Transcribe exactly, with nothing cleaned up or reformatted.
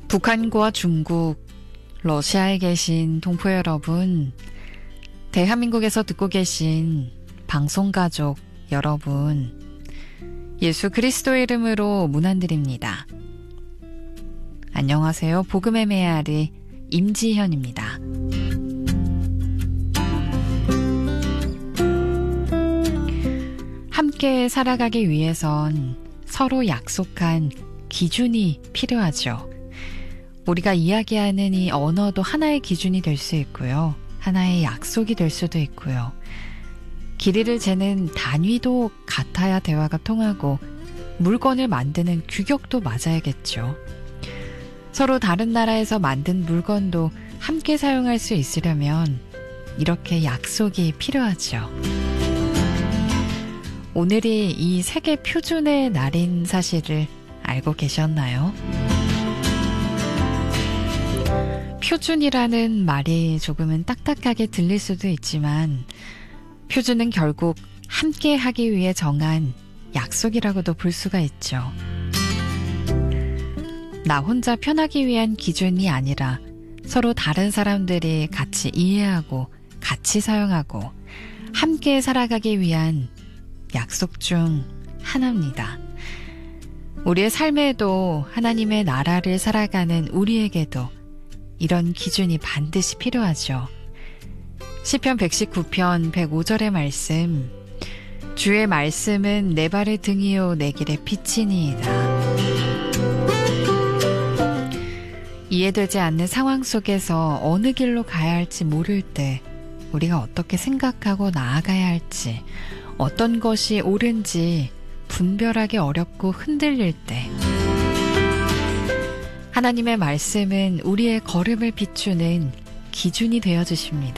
북한과 중국, 러시아에 계신 동포 여러분, 대한민국에서 듣고 계신 방송가족 여러분, 예수 그리스도의 이름으로 문안드립니다. 안녕하세요. 복음의 메아리 임지현입니다. 함께 살아가기 위해선 서로 약속한 기준이 필요하죠. 우리가 이야기하는 이 언어도 하나의 기준이 될 수 있고요. 하나의 약속이 될 수도 있고요. 길이를 재는 단위도 같아야 대화가 통하고 물건을 만드는 규격도 맞아야겠죠. 서로 다른 나라에서 만든 물건도 함께 사용할 수 있으려면 이렇게 약속이 필요하죠. 오늘이 이 세계 표준의 날인 사실을 알고 계셨나요? 표준이라는 말이 조금은 딱딱하게 들릴 수도 있지만 표준은 결국 함께 하기 위해 정한 약속이라고도 볼 수가 있죠. 나 혼자 편하기 위한 기준이 아니라 서로 다른 사람들이 같이 이해하고 같이 사용하고 함께 살아가기 위한 약속 중 하나입니다. 우리의 삶에도 하나님의 나라를 살아가는 우리에게도 이런 기준이 반드시 필요하죠. 시편 백십구 편 백오 절의 말씀, 주의 말씀은 내 발의 등이요 내 길의 빛이니이다. 이해되지 않는 상황 속에서 어느 길로 가야 할지 모를 때 우리가 어떻게 생각하고 나아가야 할지, 어떤 것이 옳은지 분별하기 어렵고 흔들릴 때 하나님의 말씀은 우리의 걸음을 비추는 기준이 되어주십니다.